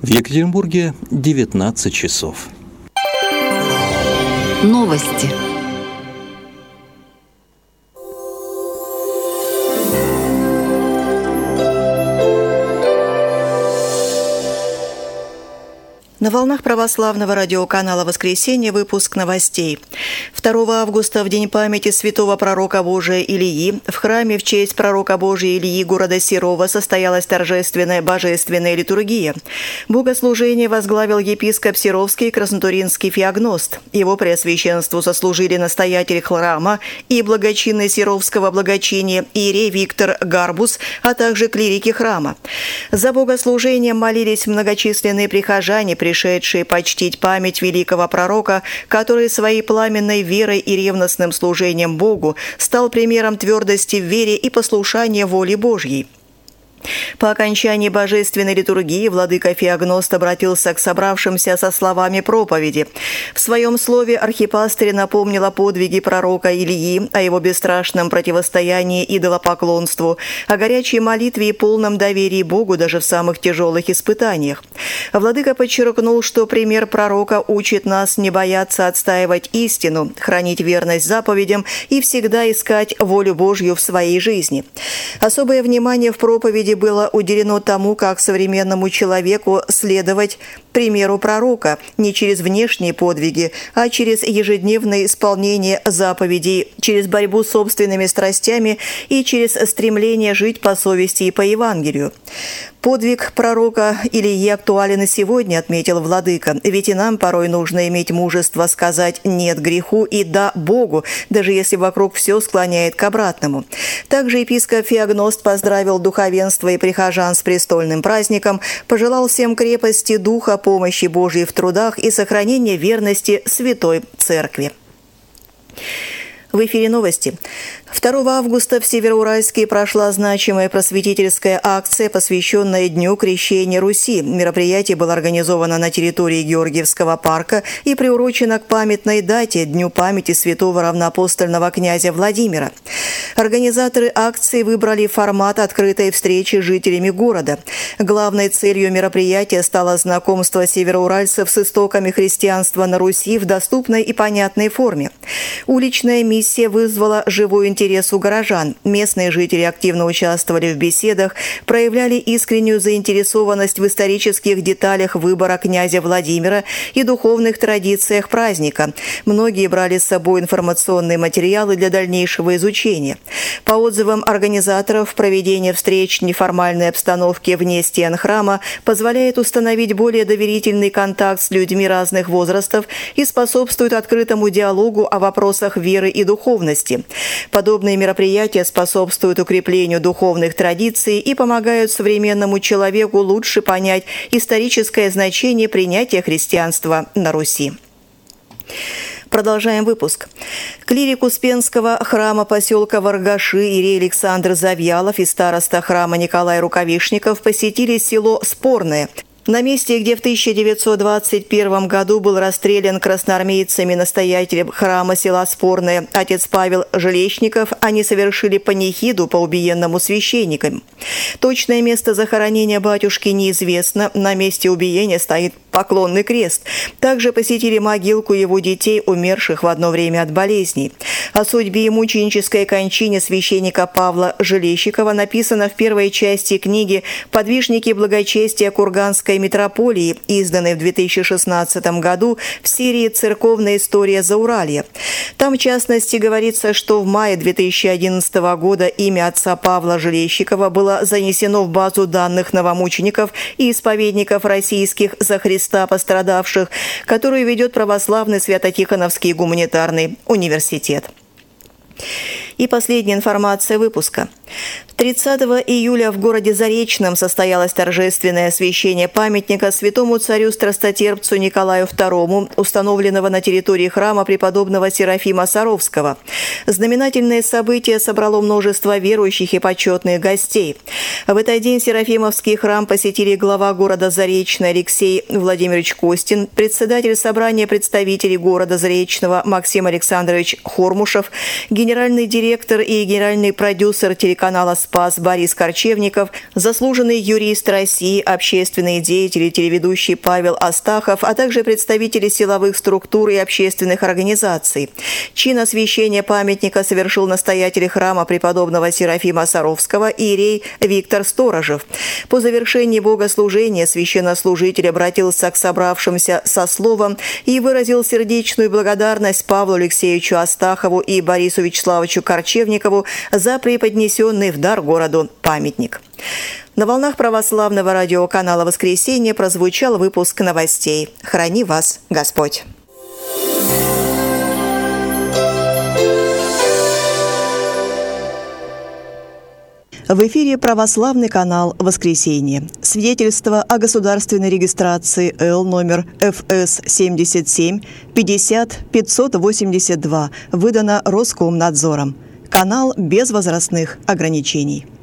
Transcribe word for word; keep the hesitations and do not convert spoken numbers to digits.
В Екатеринбурге девятнадцать часов. Новости. На волнах православного радиоканала «Воскресенье» выпуск новостей. второго августа, в день памяти святого пророка Божия Илии, в храме в честь пророка Божия Илии города Серова состоялась торжественная божественная литургия. Богослужение возглавил епископ Серовский краснотуринский феогност. Его преосвященству сослужили настоятель храма и благочинный Серовского благочиния иерей Виктор Гарбус, а также клирики храма. За богослужением молились многочисленные прихожане, пришедшие почтить память великого пророка, который своей пламенной верой и ревностным служением Богу стал примером твердости в вере и послушания воле Божьей. По окончании божественной литургии владыка Феогност обратился к собравшимся со словами проповеди. В своем слове архипастырь напомнил о подвиге пророка Илии, о его бесстрашном противостоянии идолопоклонству, о горячей молитве и полном доверии Богу даже в самых тяжелых испытаниях. Владыка подчеркнул, что пример пророка учит нас не бояться отстаивать истину, хранить верность заповедям и всегда искать волю Божью в своей жизни. Особое внимание в проповеди было уделено тому, как современному человеку следовать примеру пророка не через внешние подвиги, а через ежедневное исполнение заповедей, через борьбу с собственными страстями и через стремление жить по совести и по Евангелию. Подвиг пророка Илии актуален и сегодня, отметил владыка, ведь и нам порой нужно иметь мужество сказать «нет» греху и «да» Богу, даже если вокруг все склоняет к обратному. Также епископ Феогност поздравил духовенство и прихожан с престольным праздником, пожелал всем крепости духа, помощи Божьей в трудах и сохранения верности Святой Церкви. В эфире новости. второго августа в Североуральске прошла значимая просветительская акция, посвященная Дню Крещения Руси. Мероприятие было организовано на территории Георгиевского парка и приурочено к памятной дате – Дню памяти святого равноапостольного князя Владимира. Организаторы акции выбрали формат открытой встречи с жителями города. Главной целью мероприятия стало знакомство североуральцев с истоками христианства на Руси в доступной и понятной форме. Уличная миссия вызвала живой интерес у горожан. Местные жители активно участвовали в беседах, проявляли искреннюю заинтересованность в исторических деталях выбора князя Владимира и духовных традициях праздника. Многие брали с собой информационные материалы для дальнейшего изучения. По отзывам организаторов, проведение встреч в неформальной обстановке вне стен храма позволяет установить более доверительный контакт с людьми разных возрастов и способствует открытому диалогу о вопросах веры и духовности. Подобные мероприятия способствуют укреплению духовных традиций и помогают современному человеку лучше понять историческое значение принятия христианства на Руси. Продолжаем выпуск. Клирик Успенского храма поселка Варгаши иерей Александр Завьялов и староста храма Николай Рукавишников посетили село Спорное. На месте, где в тысяча девятьсот двадцать первом году был расстрелян красноармейцами настоятелем храма села Спорное отец Павел Желещников, они совершили панихиду по убиенному священникам. Точное место захоронения батюшки неизвестно, на месте убиения стоит поклонный крест. Также посетили могилку его детей, умерших в одно время от болезней. О судьбе и мученической кончине священника Павла Желещикова написано в первой части книги «Подвижники благочестия Курганской митрополии», изданной в две тысячи шестнадцатом году в серии «Церковная история Зауралья». Там, в частности, говорится, что в мае две тысячи одиннадцатого года имя отца Павла Желещикова было занесено в базу данных новомучеников и исповедников российских за Христа пострадавших, которую ведет православный Свято-Тихоновский гуманитарный университет. И последняя информация выпуска. тридцатого июля в городе Заречном состоялось торжественное освящение памятника святому царю-страстотерпцу Николаю второму, установленного на территории храма преподобного Серафима Саровского. Знаменательное событие собрало множество верующих и почетных гостей. В этот день Серафимовский храм посетили глава города Заречный Алексей Владимирович Костин, председатель собрания представителей города Заречного Максим Александрович Хормушев, генеральный директор и генеральный продюсер телеканала телеканала «Спас» Борис Корчевников, заслуженный юрист России, общественные деятели, телеведущий Павел Астахов, а также представители силовых структур и общественных организаций. Чин освящения памятника совершил настоятель храма преподобного Серафима Саровского иерей Виктор Сторожев. По завершении богослужения священнослужитель обратился к собравшимся со словом и выразил сердечную благодарность Павлу Алексеевичу Астахову и Борису Вячеславовичу Корчевникову за преподнесенный в дар городу памятник. На волнах православного радиоканала «Воскресенье» прозвучал выпуск новостей. Храни вас Господь! В эфире православный канал «Воскресенье». Свидетельство о государственной регистрации Л номер Ф С семьдесят семь пятьдесят пятьсот восемьдесят два выдано Роскомнадзором. Канал без возрастных ограничений.